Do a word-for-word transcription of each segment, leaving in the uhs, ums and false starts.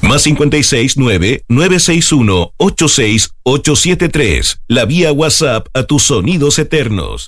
Más cincuenta y seis nueve, nueve seis uno, ocho seis ocho siete tres. La vía WhatsApp a tus sonidos eternos.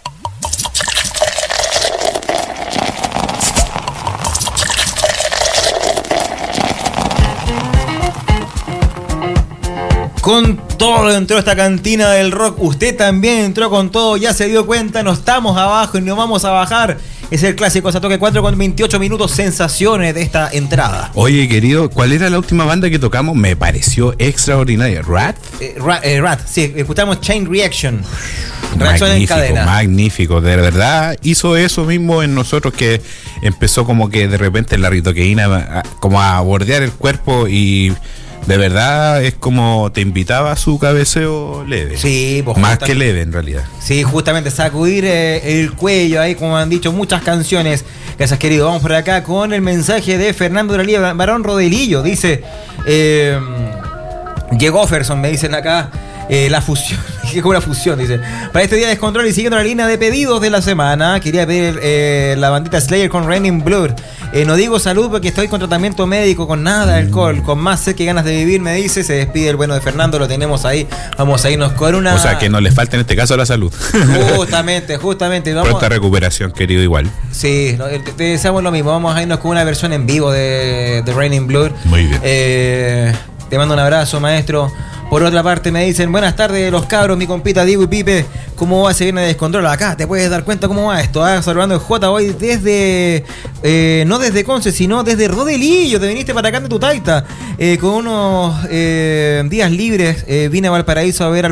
Con todo entró esta cantina del rock. Usted también entró con todo. Ya se dio cuenta. No estamos abajo y no vamos a bajar. Es el clásico Satoque cuatro con veintiocho minutos. Sensaciones de esta entrada. Oye, querido, ¿cuál era la última banda que tocamos? Me pareció extraordinaria. ¿Rat? Eh, Rat, eh, Rat, sí. Escuchamos Chain Reaction. Reacción en Magnífico, cadena. magnífico. De verdad hizo eso mismo en nosotros, que empezó como que de repente la ritoqueína a- como a bordear el cuerpo, y de verdad es como te invitaba a su cabeceo leve. Sí, pues, más justa- que leve en realidad. Sí, justamente sacudir eh, el cuello ahí, como han dicho muchas canciones. Gracias, querido. Vamos por acá con el mensaje de Fernando Duralía Barón Rodelillo. Dice, eh, llegó Ferson, me dicen acá, eh, la fusión. Llegó la fusión, dice. Para este día de descontrol y siguiendo la línea de pedidos de la semana, quería pedir eh, la bandita Slayer con Raining Blood. Eh, no digo salud porque estoy con tratamiento médico, con nada de alcohol, con más sed que ganas de vivir, me dice. Se despide el bueno de Fernando, lo tenemos ahí. Vamos a irnos con una... O sea, que no le falta en este caso la salud. Justamente, justamente. Vamos... Pronta recuperación, querido, igual. Sí, no, te, te deseamos lo mismo. Vamos a irnos con una versión en vivo de, de Raining Blood. Muy bien. Eh, te mando un abrazo, maestro. Por otra parte me dicen, buenas tardes los cabros, mi compita Diego y Pipe, ¿cómo va? Se viene de descontrol acá, te puedes dar cuenta cómo va esto, ¿eh? Saludando el J hoy desde, eh, no desde Conce, sino desde Rodelillo, te viniste para acá de tu taita, eh, con unos eh, días libres, eh, vine a Valparaíso a ver al